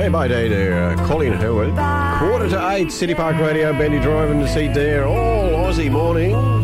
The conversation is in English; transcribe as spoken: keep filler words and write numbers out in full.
Day by day there, uh, Colin Howard. Quarter to eight, City Park Radio, Benny driving the seat there, all Aussie morning.